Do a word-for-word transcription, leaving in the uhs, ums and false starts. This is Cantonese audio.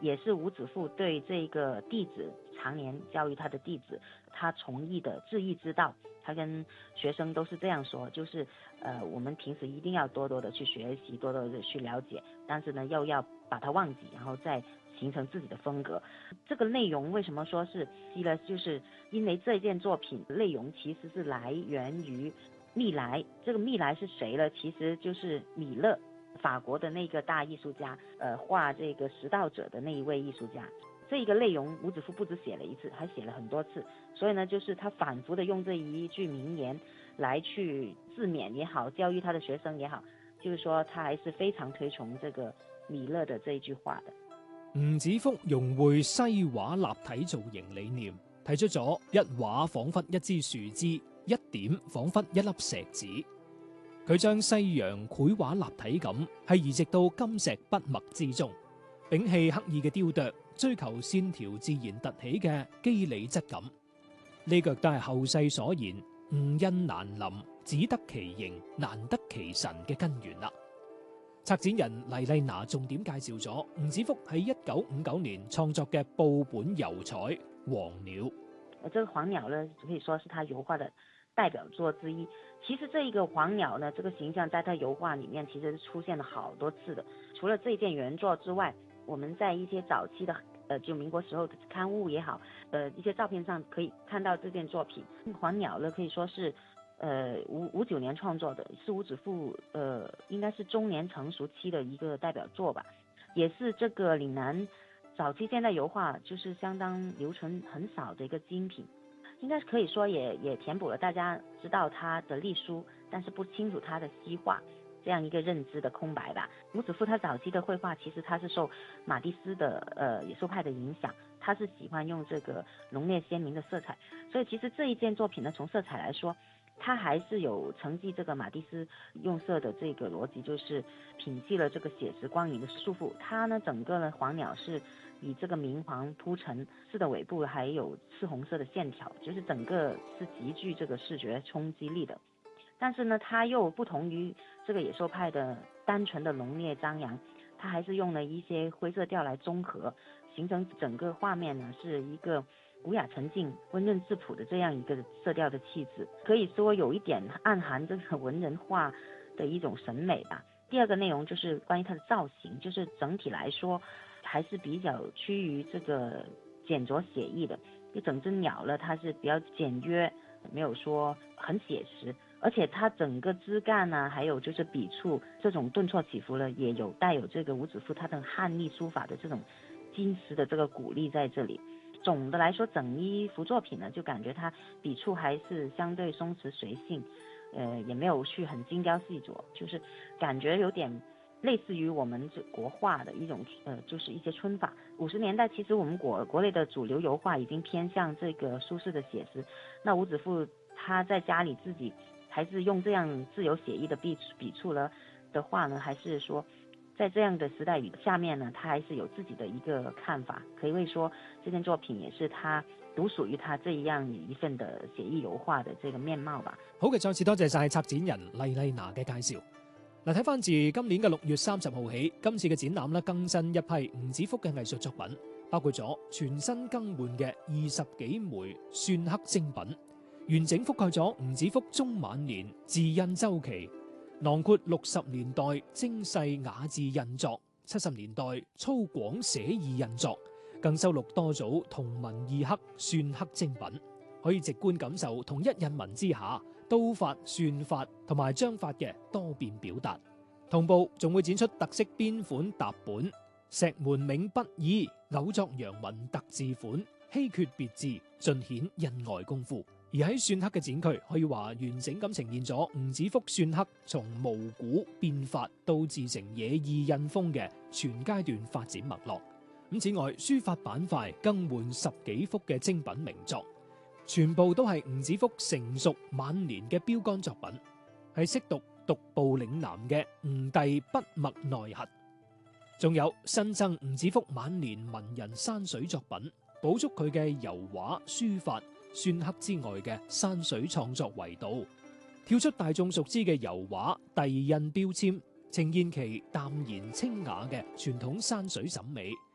也是伍子苩对这个弟子常年教育他的弟子，他从艺的治艺之道，他跟学生都是这样说，就是呃，我们平时一定要多多的去学习，多多的去了解，但是呢，又要把它忘记，然后再形成自己的风格。这个内容为什么说是吸了，就是因为这件作品内容其实是来源于蜜来。这个蜜来是谁呢？其实就是米勒，法国的那个大艺术家，呃，画这个食道者的那一位艺术家。这一个内容伍子苩不止写了一次，还写了很多次，所以呢，就是他反复的用这一句名言来去自勉也好，教育他的學生也好，就是說他還是非常推崇這個米勒的這一句話的。 伍子苩融匯西畫立體造型理念，提出咗一畫彷彿一枝樹枝，一點彷彿一粒石子。佢將西洋繪畫立體感係移植到金石筆墨之中，摒棄刻意嘅雕琢，追求線條自然突起嘅肌理質感。呢個都係後世所言吾印難臨，只得其形，難得其神嘅根源啦。策展人黎麗娜重點介紹咗伍子苩喺一九五九年創作嘅報本油彩《黃鳥》。 這個黃鳥呢，可以說是他油畫的代表作之一。其實這一個黃鳥呢，這個形象在他油畫裡面其實是出現了好多次的。除了這一件原作之外，我們在一些早期的呃，就民國時候的刊物也好，呃，一些照片上可以看到這件作品。黃鳥呢，可以說是呃五五九年創作的，是伍子苩呃應該是中年成熟期的一個代表作吧，也是這個嶺南早期現代油畫就是相當留存很少的一個精品，應該可以說也也填補了大家知道他的隸書，但是不清楚他的西畫這樣一個認知的空白吧。伍子苩他早期的繪畫其實他是受馬蒂斯的呃野獸派的影響，他是喜歡用這個濃烈鮮明的色彩，所以其實這一件作品呢，從色彩來說，他還是有承繼這個馬蒂斯用色的這個邏輯，就是摒棄了這個寫實光影的束縛。它呢，整個呢黃鳥是以這個明黃鋪陳式的尾部，還有赤紅色的線條，就是整個是極具這個視覺衝擊力的。但是呢，它又不同於這個野獸派的單純的濃烈張揚，它還是用了一些灰色調來綜合，形成整個畫面呢是一個古雅沉靜、溫潤質樸的這樣一個色調的氣質，可以說有一點暗含這個文人畫的一種審美吧。第二個內容就是關於它的造型，就是整體來說還是比較趨於這個簡拙寫意的。就整隻鳥呢，它是比較簡約，沒有說很寫實，而且它整個枝幹呢，還有就是筆觸這種頓挫起伏呢，也有帶有這個伍子苩它的漢隸書法的這種金石的這個骨力在這裡。總的來說，整一幅作品呢，就感覺它筆觸還是相對鬆弛隨性，呃，也沒有去很精雕細琢，就是感覺有點類似於我們這國畫的一種，呃，就是一些皴法。五十年代其實我們國國內的主流油畫已經偏向這個蘇式的寫實，那伍子苩他在家裡自己還是用這樣自由寫意的筆筆觸呢的話呢，還是說，在這樣的時代語下面呢，他還是有自己的一個看法，可以為說這件作品也是他獨屬於他這樣一份的寫意油畫的這個面貌吧。 好嘅，再次多謝晒策展人黎麗娜嘅介紹。嗱，睇翻自今年嘅六月三十號起，今次嘅展覽咧更新一批伍子苩嘅藝術作品，包括咗全新更換嘅二十幾枚篆刻精品，完整覆蓋咗伍子苩中晚年字印周期，囊括六十年代精細雅致印作、七十年代粗獷寫意印作，更收錄多組同文異刻篆刻精品，可以直觀感受同一印文之下刀法、篆法同埋章法嘅多變表達。同步仲會展出特色邊款踏本、石門銘筆意、偶作陽文特字款、稀缺別字，盡顯印外功夫。而喺篆刻嘅展區，可以話完整咁呈現咗伍子苩篆刻從無古變法到自成野意印風嘅全階段發展脈絡。咁此外，書法板塊更換十幾幅嘅精品名作，全部都係伍子苩成熟晚年嘅標杆作品，係識讀獨步嶺南嘅吳弟筆墨內核。仲有新增伍子苩晚年文人山水作品，補足佢嘅油畫、書法、篆刻之外嘅山水創作維度，跳出大眾熟知嘅油畫遞印標籤，呈現其淡然清雅嘅傳統山水審美，